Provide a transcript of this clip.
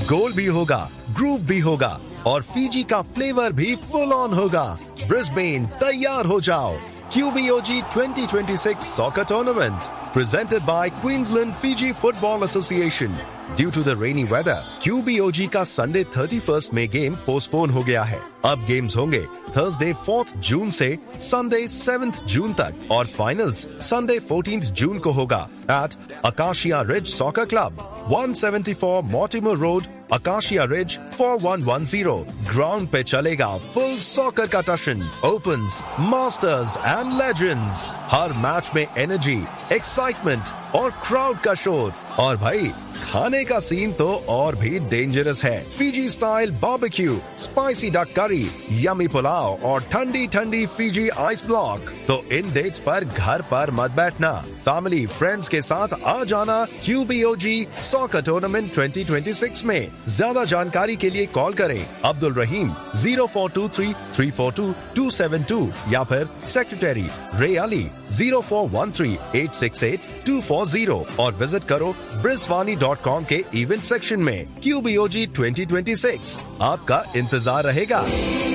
गोल भी होगा, ग्रूव भी होगा और फीजी का फ्लेवर भी फुल ऑन होगा। ब्रिस्बेन, तैयार हो जाओ। QBOG 2026 Soccer Tournament presented by Queensland Fiji Football Association. Due to the rainy weather, QBOG का Sunday 31st में गेम पोस्टपोन हो गया है। अब गेम्स होंगे Thursday 4th जून से Sunday 7th जून तक और फाइनल्स Sunday 14th जून को होगा at Acacia Ridge Soccer Club, 174 Mortimer Road, Acacia Ridge 4110. Ground पे चलेगा फुल सॉकर का टशन, opens, masters and legends. Her match में एनर्जी, एक्साइटमेंट और क्राउड का शोर। और भाई खाने का सीन तो और भी डेंजरस है। Fiji style barbecue, spicy duck करी, यमी पुलाव और ठंडी ठंडी फीजी आइस ब्लॉक। तो इन डेट्स पर घर पर मत बैठना, फैमिली फ्रेंड्स के साथ आ जाना QBOG सॉकर टूर्नामेंट 2026 में। ज्यादा जानकारी के लिए कॉल करें अब्दुल रहीम 0423 342 272 या फिर सेक्रेटरी रे अली 0413 868 240 और विजिट करो briswani.com के इवेंट सेक्शन में। QBOG 2026 आपका इंतजार रहेगा।